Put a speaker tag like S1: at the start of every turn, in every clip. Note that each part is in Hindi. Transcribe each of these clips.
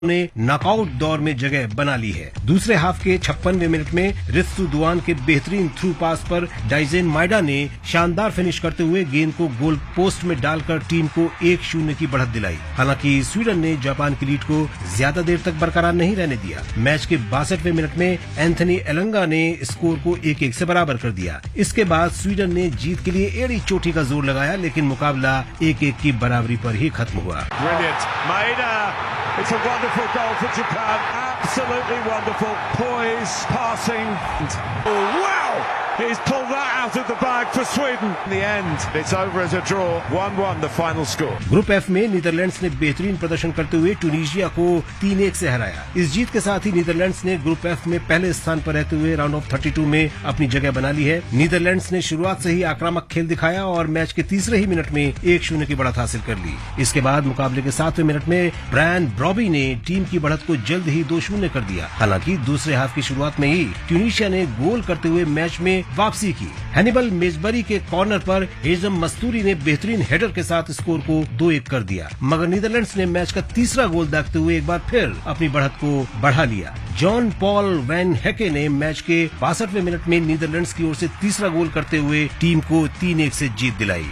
S1: ने नॉकआउट दौर में जगह बना ली है। दूसरे हाफ के 56वें मिनट में रित्सु दुआन के बेहतरीन थ्रू पास पर डाइजेन माइडा ने शानदार फिनिश करते हुए गेंद को गोल पोस्ट में डालकर टीम को 1-0 की बढ़त दिलाई। हालांकि स्वीडन ने जापान की लीड को ज्यादा देर तक बरकरार नहीं रहने दिया। मैच के 62वें मिनट में एंथनी एलंगा ने स्कोर को 1-1 से बराबर कर दिया। इसके बाद स्वीडन ने जीत के लिए एड़ी चोटी का जोर लगाया, लेकिन मुकाबला 1-1 की बराबरी पर ही खत्म हुआ।
S2: It's a wonderful goal for Japan. Absolutely wonderful. Poise, passing. Oh, wow! He's pulled that out of the bag for Sweden. In the end, it's over as a draw. 1-1 the final score.
S1: Group F में नीदरलैंड्स ने बेहतरीन प्रदर्शन करते हुए ट्यूनीशिया को 3-1 से हराया। इस जीत के साथ ही नीदरलैंड्स ने ग्रुप एफ में पहले स्थान पर रहते हुए राउंड ऑफ 32 में अपनी जगह बना ली है। नीदरलैंड्स ने शुरुआत से ही आक्रामक खेल दिखाया और मैच के तीसरे ही मिनट में 1-0 की बढ़त हासिल कर ली। इसके बाद मुकाबले के 7वें मिनट में ब्रायन ब्रॉबी ने टीम की बढ़त को जल्द ही 2-0 कर दिया। हालांकि दूसरे हाफ की शुरुआत में ही ट्यूनीशिया ने गोल करते हुए मैच में वापसी की। हैनिबल मेजबरी के कॉर्नर पर हेजम मस्तूरी ने बेहतरीन हेडर के साथ स्कोर को 2-1 कर दिया, मगर नीदरलैंड्स ने मैच का तीसरा गोल दागते हुए एक बार फिर अपनी बढ़त को बढ़ा लिया। जॉन पॉल वैन हेके ने मैच के 62वें मिनट में नीदरलैंड्स की ओर से तीसरा गोल करते हुए टीम को 3-1 से जीत दिलाई।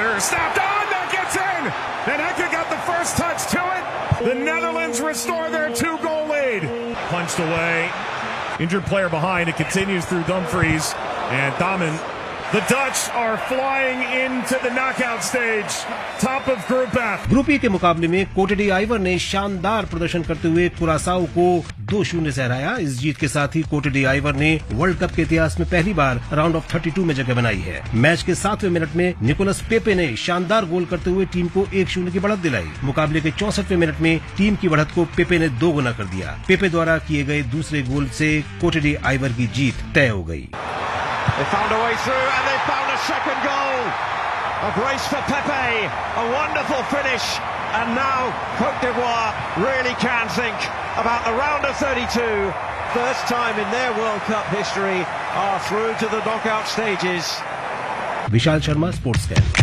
S3: The Netherlands restore their 2-goal lead. Punched away. Injured player behind. It continues through Dumfries and Damen. The Dutch are flying into the knockout stage. Top of Group F.
S1: Group ई के मुकाबले में कोटे डी आइवर ने शानदार प्रदर्शन करते हुए कुरासाओ को 2-0 से हराया। इस जीत के साथ ही कोटे डी आइवर ने वर्ल्ड कप के इतिहास में पहली बार राउंड ऑफ 32 में जगह बनाई है। मैच के 7वें मिनट में निकोलस पेपे ने शानदार गोल करते हुए टीम को 1-0 की बढ़त दिलाई। मुकाबले के 64वें मिनट में टीम की बढ़त को पेपे ने 2 गुना कर दिया। पेपे द्वारा किए गए दूसरे गोल से कोटे डी आइवर की जीत तय हो गई।
S2: They found a way through and they found a second goal. A brace for Pepe, a wonderful finish, and now Côte d'Ivoire really can think about the round of 32. First time in their World Cup history are through to the knockout stages.
S1: Vishal Sharma, sports scan.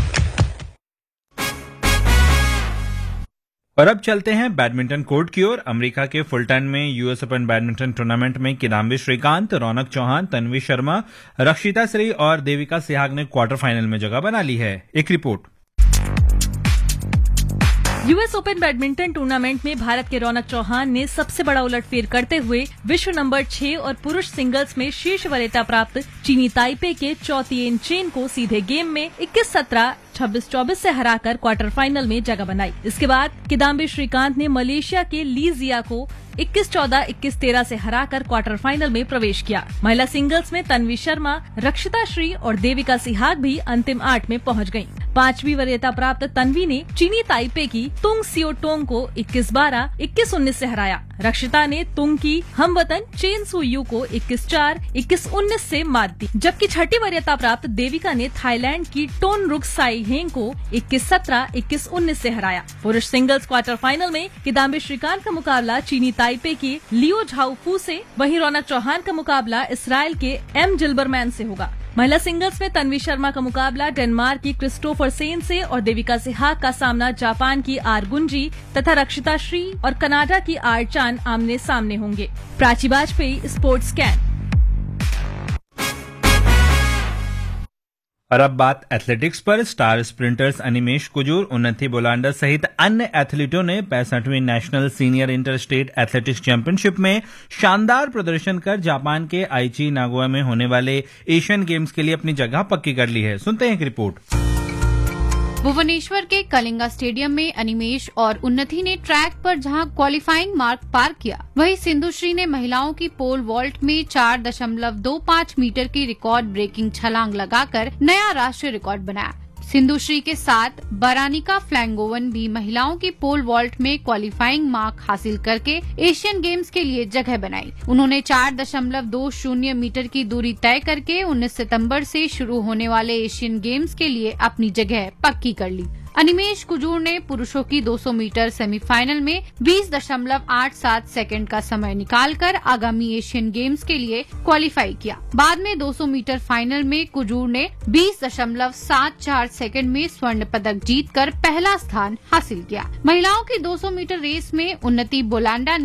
S4: और अब चलते हैं बैडमिंटन कोर्ट की ओर। अमेरिका के फुलटन में यूएस ओपन बैडमिंटन टूर्नामेंट में किदाम्बी श्रीकांत, रौनक चौहान, तन्वी शर्मा, रक्षिता श्री और देविका सिहाग ने क्वार्टर फाइनल में जगह बना ली है। एक report.
S5: US open badminton tournament में भारत के रौनक चौहान ने सबसे बड़ा उलटफेर करते हुए विश्व नंबर 6 और पुरुष सिंगल्स में शीर्ष वरीयता प्राप्त चीनी ताइपे के चौ तिएन चेन को सीधे गेम में 21-17, 26-24 से हराकर क्वार्टर फाइनल में जगह बनाई। इसके बाद किदाम्बी श्रीकांत ने मलेशिया के ली जिया को 21-14, 21-13 से हराकर क्वार्टर फाइनल में प्रवेश किया। महिला सिंगल्स में तन्वी शर्मा, रक्षिता श्री और देविका सिहाग भी अंतिम 8 में पहुंच गयीं। 5वीं वरीयता प्राप्त तन्वी ने चीनी ताइपे की तुंग सियो टोंग को 21-12, 21-19 से हराया। रक्षिता ने तुंग की हमवतन चेन सू यू को 21-4, 21-19 से मात दी, जबकि 6ठी वरीयता प्राप्त देविका ने थाईलैंड की टोन रुक साई हेंग को 21-17, 21-19 से हराया। पुरुष सिंगल्स क्वार्टर फाइनल में किदाम्बी श्रीकांत का मुकाबला चीनी ताइपे की लियो झाउफू से, वहीं रौनक चौहान का मुकाबला इसराइल के एम जिल्बरमैन से होगा। महिला सिंगल्स में तन्वी शर्मा का मुकाबला डेनमार्क की क्रिस्टोफर सेन से और देविका सिहाग का सामना जापान की आर गुंजी तथा रक्षिता श्री और कनाडा की आर चान आमने सामने होंगे। Prachi Vajpayee, sports scan.
S4: और अब बात एथलेटिक्स पर। स्टार स्प्रिंटर्स अनिमेश कुजूर, उन्नति बोलांडा सहित अन्य एथलीटों ने 65वीं national senior inter state athletics championship में शानदार प्रदर्शन कर जापान के आईची नागोया में होने वाले एशियन गेम्स के लिए अपनी जगह पक्की कर ली है। सुनते हैं एक रिपोर्ट।
S6: भुवनेश्वर के कलिंगा स्टेडियम में अनिमेश और उन्नति ने ट्रैक पर जहां क्वालिफाइंग मार्क पार किया, वहीं सिंधुश्री ने महिलाओं की पोल वॉल्ट में 4.25 मीटर की रिकॉर्ड ब्रेकिंग छलांग लगाकर नया राष्ट्रीय रिकॉर्ड बनाया। सिंधुश्री के साथ बरानिका फ्लैंगोवन भी महिलाओं की पोल वॉल्ट में क्वालिफाइंग मार्क हासिल करके एशियन गेम्स के लिए जगह बनाई। उन्होंने 4.20 मीटर की दूरी तय करके 19 सितंबर से शुरू होने वाले एशियन गेम्स के लिए अपनी जगह पक्की कर ली। अनिमेश कुजूर ने पुरुषों की 200 मीटर सेमीफाइनल में 20.87 सेकंड का समय निकालकर आगामी एशियन गेम्स के लिए क्वालिफाई किया। बाद में 200 मीटर फाइनल में कुजूर ने 20.74 सेकंड में स्वर्ण पदक जीतकर पहला स्थान हासिल किया। महिलाओं की 200 मीटर रेस में उन्नति बोलांडा